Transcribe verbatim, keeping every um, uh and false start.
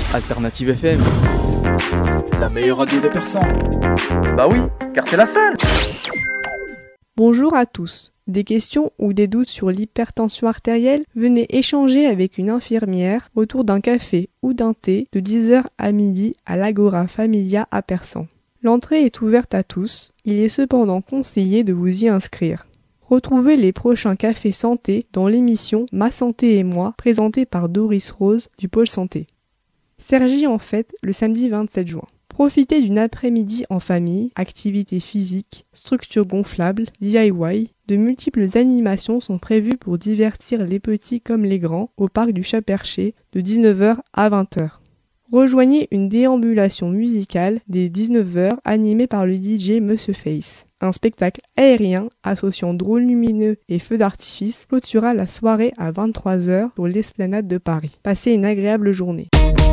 Alternative F M, la meilleure radio des Persans. Bah oui, car c'est la seule. Bonjour à tous. Des questions ou des doutes sur l'hypertension artérielle? Venez échanger avec une infirmière autour d'un café ou d'un thé de dix heures à midi à l'Agora Familia à Persan. L'entrée est ouverte à tous, il est cependant conseillé de vous y inscrire. Retrouvez les prochains cafés santé dans l'émission Ma santé et moi, présentée par Doris Rose du Pôle Santé. Cergy en fête le samedi vingt-sept juin. Profitez d'une après-midi en famille, activités physiques, structures gonflables, D I Y. De multiples animations sont prévues pour divertir les petits comme les grands au parc du Chat-Perché de dix-neuf heures à vingt heures. Rejoignez une déambulation musicale dès dix-neuf heures animée par le D J Monsieur Face. Un spectacle aérien associant drôles lumineux et feux d'artifice clôturera la soirée à vingt-trois heures sur l'esplanade de Paris. Passez une agréable journée.